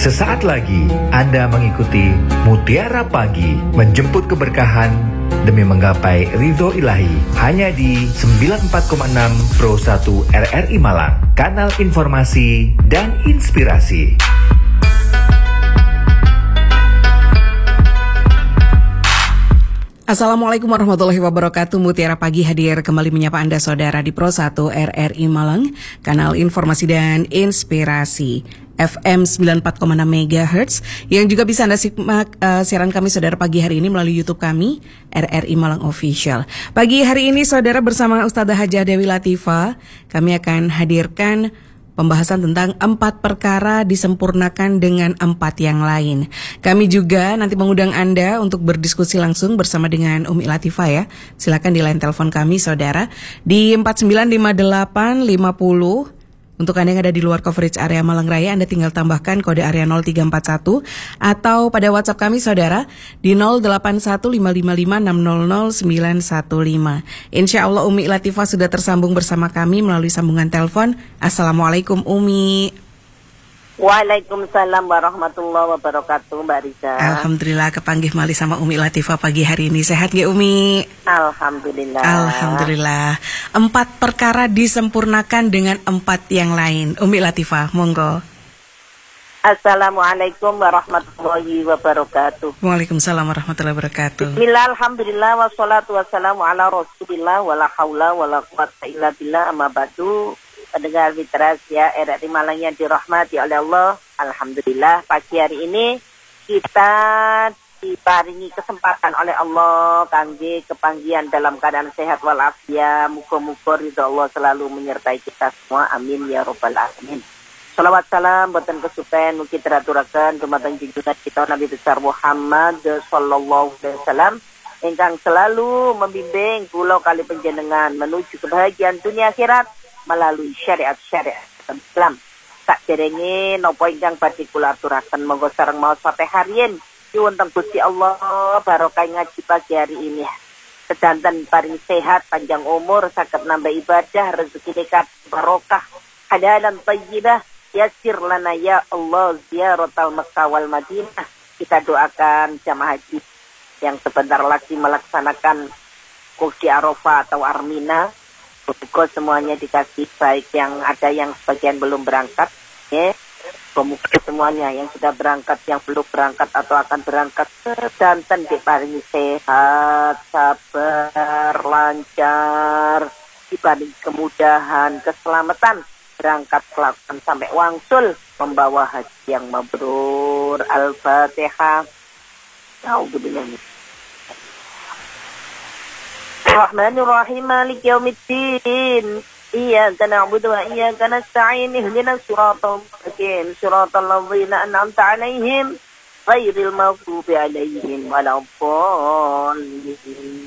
Sesaat lagi Anda mengikuti Mutiara Pagi, menjemput keberkahan demi menggapai ridho ilahi, hanya di 94,6 Pro 1 RRI Malang, kanal informasi dan inspirasi. Assalamualaikum warahmatullahi wabarakatuh. Mutiara Pagi hadir kembali menyapa Anda saudara di Pro 1 RRI Malang, kanal informasi dan inspirasi FM 94,6 MHz, yang juga bisa Anda simak siaran kami saudara pagi hari ini melalui YouTube kami RRI Malang Official. Pagi hari ini saudara bersama Ustadzah Hajah Dewi Latifah, kami akan hadirkan pembahasan tentang 4 perkara disempurnakan dengan 4 yang lain. Kami juga nanti mengundang Anda untuk berdiskusi langsung bersama dengan Umi Latifah ya. Silakan di line telepon kami saudara di 495850. Untuk Anda yang ada di luar coverage area Malang Raya, Anda tinggal tambahkan kode area 0341 atau pada WhatsApp kami saudara di 081555600915. Insya Allah Umi Latifah sudah tersambung bersama kami melalui sambungan telepon. Assalamualaikum Umi. Waalaikumsalam warahmatullahi wabarakatuh, Mbak Riza. Alhamdulillah kepanggih malih sama Umi Latifah pagi hari ini. Sehat nggih Umi? Alhamdulillah. Alhamdulillah. 4 perkara disempurnakan dengan 4 yang lain. Umi Latifah, monggo. Assalamualaikum warahmatullahi wabarakatuh. Waalaikumsalam warahmatullahi wabarakatuh. Bismillah, alhamdulillah, wassalatu wassalamu ala rasulillah, wala hawla wala quwata illa billah, amma ba'du. Pendengar mitra ya RRI Malang yang dirahmati oleh Allah, alhamdulillah pagi hari ini kita diparingi kesempatan oleh Allah kangge kepanggihan dalam keadaan sehat walafiat. Muga-muga ridho Allah selalu menyertai kita semua, amin ya rabbal alamin. Salawat salam boten kesupen mugi teraturaken dumateng junjungan kita Nabi besar Muhammad sallallahu alaihi wasallam ingkang selalu membimbing kula kali panjenengan menuju kebahagiaan dunia akhirat melalui syariat-syariat Islam. Tak derenge napa ingkang badhe kula aturaken, monggo sareng maos fatihariyen nyuwun teng Gusti Allah barokah ngaji pagi hari ini. Sedanten paring sehat, panjang umur, saged nambah ibadah, rezeki dekat barokah, halalan thayyibah, yassir lana ya Allah ziyaratal Makkah wal Madinah. Kita doakan jamaah haji yang sebentar lagi melaksanakan Wukuf Arafah atau Armina. Semoga semuanya dikasih baik, yang ada yang sebagian belum berangkat ya. Semoga semuanya yang sudah berangkat, yang belum berangkat atau akan berangkat sedanten diparingi sehat, sabar, lancar, dibanding kemudahan, keselamatan berangkat kelakon sampai wangsul membawa haji yang mabrur. Al-Fatihah. A'udzubillahi Bismillahirrahmanirrahim. Maliki yaumiddin. Iyyaka na'budu wa iyyaka nasta'in. Ihdinas siratal mustaqim. Siratal ladzina an'amta 'alaihim ghairil maghdubi 'alaihim waladdallin.